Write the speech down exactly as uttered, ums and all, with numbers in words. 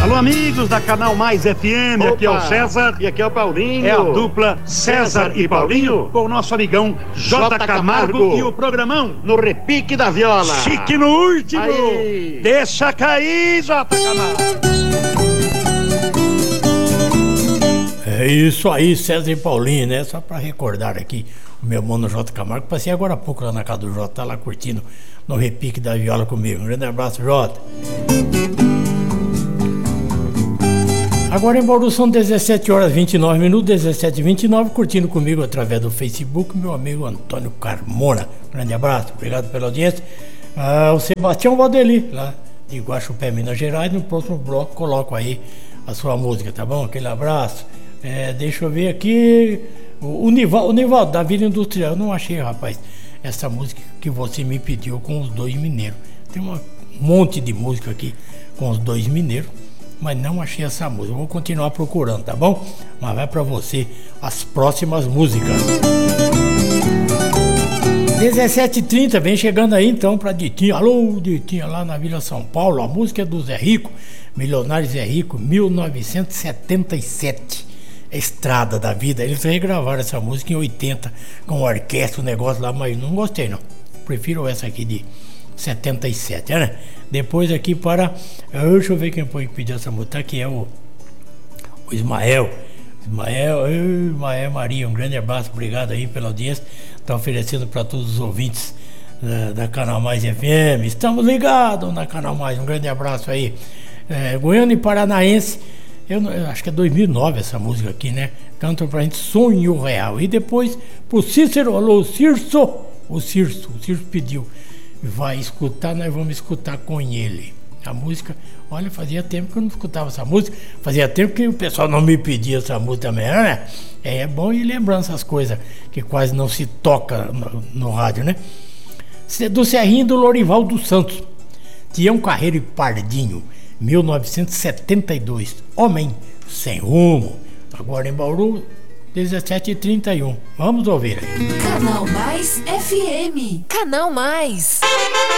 Alô, amigos da Canal Mais F M, Opa, aqui é o César. E aqui é o Paulinho. É a dupla César, César e Paulinho, Paulinho, com o nosso amigão J. J. Camargo, Camargo e o programão No Repique da Viola. Chique no último. Aí. Deixa cair, J. Camargo. É isso aí, César e Paulinho, né? Só pra recordar aqui o meu mano J. Camargo. Passei agora há pouco lá na casa do Jota, tá lá curtindo no Repique da Viola comigo. Um grande abraço, Jota. Agora em Bauru são dezessete horas e vinte e nove minutos, dezessete e vinte e nove, curtindo comigo através do Facebook, meu amigo Antônio Carmona. Grande abraço, obrigado pela audiência. Ah, o Sebastião Valdeli, lá de Guaxupé, Minas Gerais. No próximo bloco coloco aí a sua música, tá bom? Aquele abraço. É, deixa eu ver aqui. O, o Nivaldo, o Nivaldo da Vila Industrial. Eu não achei, rapaz, essa música que você me pediu com os dois mineiros. Tem um monte de música aqui com os dois mineiros, mas não achei essa música. Eu vou continuar procurando, tá bom? Mas vai pra você as próximas músicas. dezessete e trinta, vem chegando aí então pra Ditinha. Alô, Ditinha, lá na Vila São Paulo. A música é do Zé Rico, Milionário Zé Rico, mil novecentos e setenta e sete. Estrada da Vida. Eles regravaram essa música em oitenta com orquestra, o negócio lá, mas não gostei não. Prefiro essa aqui de setenta e sete, né? Depois aqui para... Deixa eu ver quem foi que pediu essa música. Aqui é o, o Ismael. Ismael, Ismael Maria, um grande abraço, obrigado aí pela audiência. Está oferecendo para todos os ouvintes da, da Canal Mais F M. Estamos ligados na Canal Mais, um grande abraço aí. É, Goiânia e Paranaense. Eu, eu acho que é dois mil e nove essa música aqui, né? Cantam pra gente Sonho Real. E depois pro Cícero, alô, Cirso. O Cirso, o Cirso pediu. Vai escutar, nós vamos escutar com ele. A música, olha, fazia tempo que eu não escutava essa música. Fazia tempo que o pessoal não me pedia essa música também, né? É bom ir lembrando essas coisas que quase não se toca no, no rádio, né? Do Serrinho do Lorival dos Santos. Tião Carreiro e Pardinho. mil novecentos e setenta e dois, Homem Sem Rumo. Agora em Bauru, dezessete e trinta e um. Vamos ouvir aí. Canal Mais F M. Canal Mais.